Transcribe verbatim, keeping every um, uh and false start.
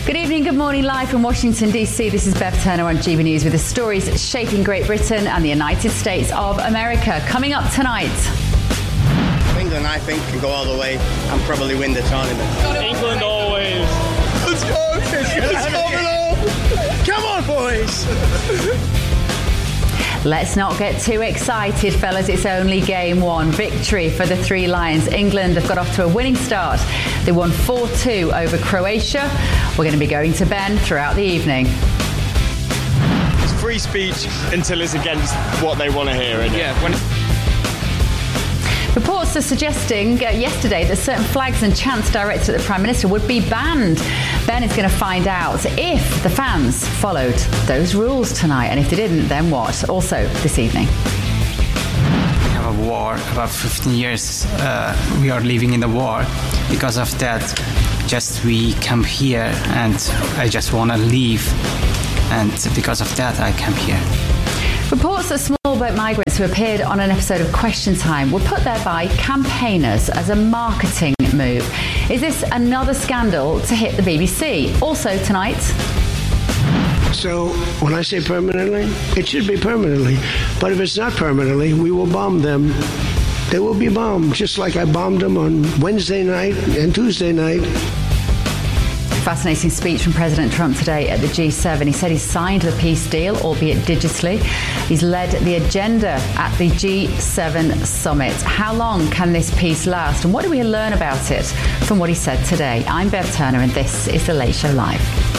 Good evening, good morning, live from Washington, D C. This is Bev Turner on G B News with the stories shaping Great Britain and the United States of America. Coming up tonight. England, I think, can go all the way and probably win the tournament. England always. Let's go! Let's go! Come on, boys! Let's not get too excited, fellas. It's only game one. Victory for the Three Lions. England have got off to a winning start. They won four two over Croatia. We're going to be going to Ben throughout the evening. It's free speech until it's against what they want to hear, isn't it? Yeah. When Reports are suggesting uh, yesterday that certain flags and chants directed at the Prime Minister would be banned. Ben is going to find out if the fans followed those rules tonight, and if they didn't, then what? Also this evening. We have a war, about fifteen years uh, we are living in the war. Because of that, just we come here and I just want to leave, and because of that I come here. Reports that small boat migrants who appeared on an episode of Question Time were put there by campaigners as a marketing move. Is this another scandal to hit the B B C? Also tonight. So when I say permanently, it should be permanently. But if it's not permanently, we will bomb them. They will be bombed, just like I bombed them on Wednesday night and Tuesday night. Fascinating speech from President Trump today at the G seven. He said he signed the peace deal, albeit digitally. He's led the agenda at the G seven summit. How long can this peace last? And what do we learn about it from what he said today? I'm Bev Turner, and this is The Late Show Live.